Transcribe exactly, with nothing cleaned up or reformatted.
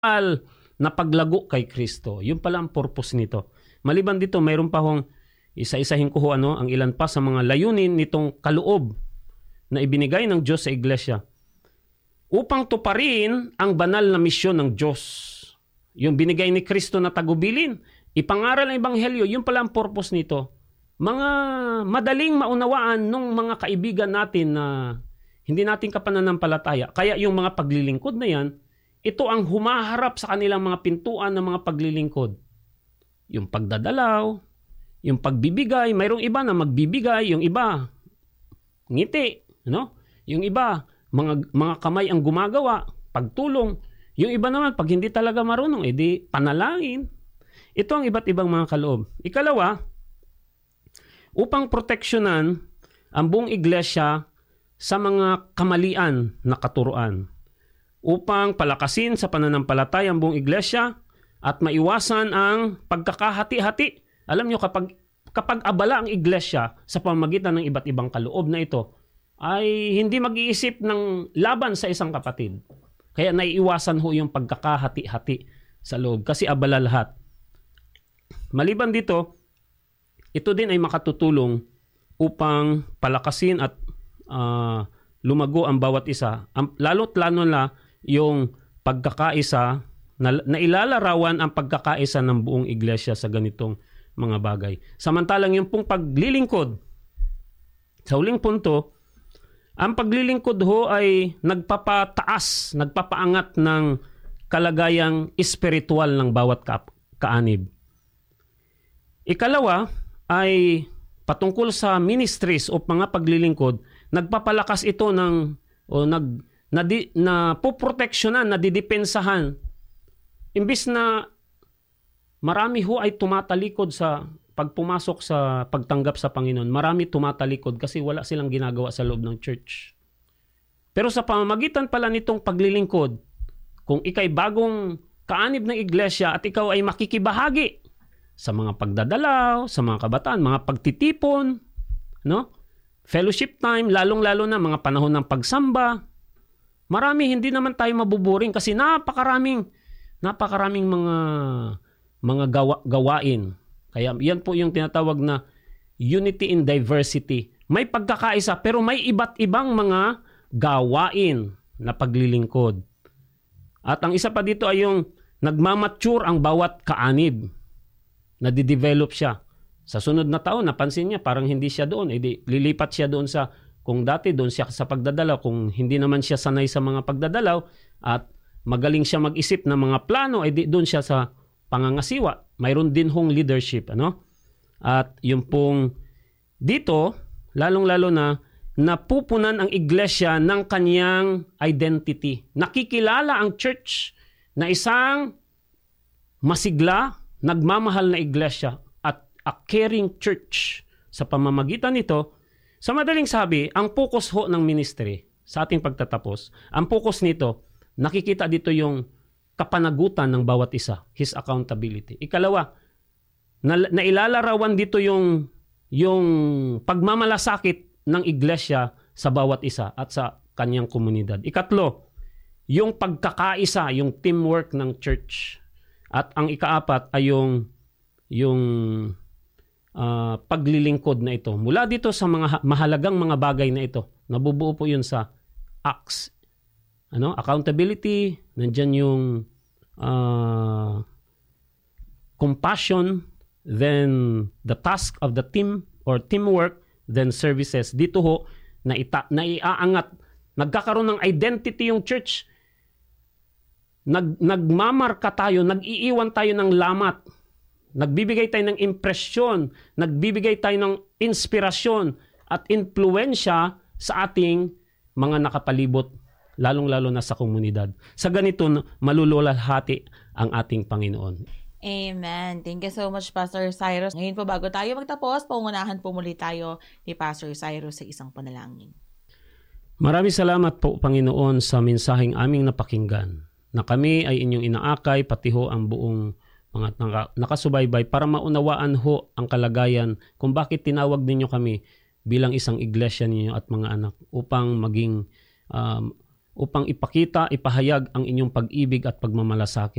na paglago kay Kristo. Yun pala ang purpose nito. Maliban dito, mayroon pa hong isa-isahin ko ho, ano, ang ilan pa sa mga layunin nitong kaloob na ibinigay ng Diyos sa iglesia upang tuparin ang banal na misyon ng Diyos. Yung binigay ni Kristo na tagubilin, ipangaral ang ebanghelyo, yun pala ang purpose nito. Mga madaling maunawaan nung mga kaibigan natin na hindi natin kapananampalataya. Kaya yung mga paglilingkod na yan, ito ang humaharap sa kanilang mga pintuan ng mga paglilingkod. Yung pagdadalaw, yung pagbibigay, mayroong iba na magbibigay, yung iba ngiti, no? Yung iba mga mga kamay ang gumagawa, pagtulong. Yung iba naman pag hindi talaga marunong, edi panalangin. Ito ang iba't ibang mga kaloob. Ikalawa, upang proteksyonan ang buong iglesia sa mga kamalian na katuruan, upang palakasin sa pananampalataya ang buong iglesia at maiwasan ang pagkakahati-hati. Alam nyo, kapag, kapag abala ang iglesia sa pamamagitan ng iba't ibang kaloob na ito, ay hindi mag-iisip ng laban sa isang kapatid. Kaya naiiwasan ho yung pagkakahati-hati sa loob kasi abala lahat. Maliban dito, ito din ay makatutulong upang palakasin at uh, lumago ang bawat isa. Ang, lalo't lalo na yung pagkakaisa, na, na ilalarawan ang pagkakaisa ng buong iglesia sa ganitong mga bagay. Samantalang yung pong paglilingkod, sa huling punto, ang paglilingkod ho ay nagpapataas, nagpapaangat ng kalagayang espiritual ng bawat ka- kaanib. Ikalawa ay patungkol sa ministries o mga paglilingkod, nagpapalakas ito ng o nag na, di, na poproteksyonan, na didepensahan. Imbis na marami ho ay tumatalikod sa pagpumasok sa pagtanggap sa Panginoon, marami tumatalikod kasi wala silang ginagawa sa loob ng church. Pero sa pamamagitan pala nitong paglilingkod, kung ikay bagong kaanib ng iglesia at ikaw ay makikibahagi sa mga pagdadalaw, sa mga kabataan, mga pagtitipon, no? Fellowship time, lalong-lalo na mga panahon ng pagsamba, marami hindi naman tayo mabuburing kasi napakaraming napakaraming mga mga gawa, gawain. Kaya yan po yung tinatawag na unity in diversity. May pagkakaisa pero may iba't ibang mga gawain na paglilingkod. At ang isa pa dito ay yung nagmamature ang bawat kaanib. Nadidevelop siya. Sa sunod na taon, napansin niya parang hindi siya doon. Eh, di, lilipat siya doon sa, kung dati doon siya sa pagdadalaw, kung hindi naman siya sanay sa mga pagdadalaw at magaling siya mag-isip ng mga plano, eh di doon siya sa pangangasiwa. Mayroon din hong leadership, ano? At yung pong dito, lalong-lalo na, napupunan ang iglesia ng kanyang identity. Nakikilala ang church na isang masigla, nagmamahal na iglesia at a caring church. Sa pamamagitan nito, sa madaling sabi, ang focus ho ng ministry sa ating pagtatapos, ang focus nito, nakikita dito yung kapanagutan ng bawat isa, his accountability. Ikalawa, na, nailalarawan dito yung, yung pagmamalasakit ng iglesia sa bawat isa at sa kanyang komunidad. Ikatlo, yung pagkakaisa, yung teamwork ng church. At ang ikaapat ay yung, yung uh, paglilingkod na ito. Mula dito sa mga mahalagang mga bagay na ito, nabubuo po yun sa acts. Ano? Accountability, nandyan yung uh, compassion, then the task of the team or teamwork, then services. Dito ho, na, ita, na iaangat. Nagkakaroon ng identity yung church. Nag, nagmamarka tayo, nag-iiwan tayo ng lamat. Nagbibigay tayo ng impresyon, nagbibigay tayo ng inspirasyon at impluensya sa ating mga nakapalibot, lalong-lalo na sa komunidad. Sa ganito, maluluwalhati ang ating Panginoon. Amen. Thank you so much, Pastor Cyrus. Ngayon po, bago tayo magtapos, paunahan po muli tayo ni Pastor Cyrus sa isang panalangin. Maraming salamat po, Panginoon, sa mensaheng aming napakinggan, na kami ay inyong inaakay, pati ho ang buong mga nakasubaybay para maunawaan ho ang kalagayan kung bakit tinawag ninyo kami bilang isang iglesia ninyo at mga anak upang maging um, upang ipakita, ipahayag ang inyong pag-ibig at pagmamalasakit